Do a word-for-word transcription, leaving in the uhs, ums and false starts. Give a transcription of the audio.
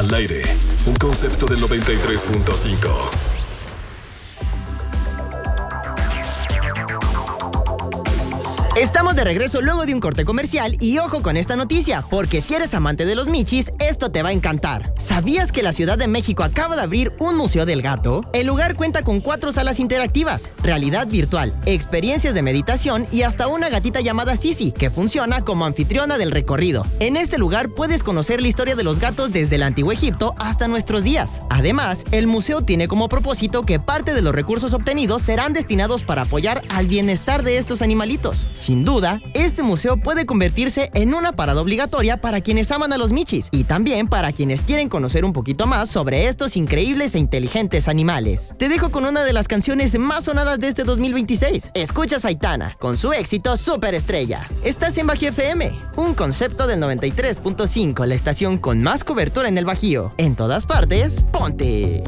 Al aire, un concepto del noventa y tres punto cinco. Estamos de regreso luego de un corte comercial y ojo con esta noticia, porque si eres amante de los michis, esto te va a encantar. ¿Sabías que la Ciudad de México acaba de abrir un museo del gato? El lugar cuenta con cuatro salas interactivas, realidad virtual, experiencias de meditación y hasta una gatita llamada Sisi, que funciona como anfitriona del recorrido. En este lugar puedes conocer la historia de los gatos desde el Antiguo Egipto hasta nuestros días. Además, el museo tiene como propósito que parte de los recursos obtenidos serán destinados para apoyar al bienestar de estos animalitos. Sin duda, este museo puede convertirse en una parada obligatoria para quienes aman a los michis y también para quienes quieren conocer un poquito más sobre estos increíbles e inteligentes animales. Te dejo con una de las canciones más sonadas de este dos mil veintiséis. Escuchas a Aitana con su éxito Superestrella. Estás en Bajío F M, un concepto del noventa y tres punto cinco, la estación con más cobertura en el Bajío. En todas partes, ponte.